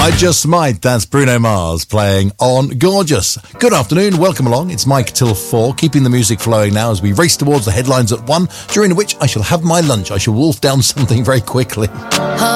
I Just Might, that's Bruno Mars playing on Gorgeous. Good afternoon, welcome along. It's Mike till 4, keeping the music flowing now as we race towards the headlines at 1, during which I shall have my lunch. I shall wolf down something very quickly.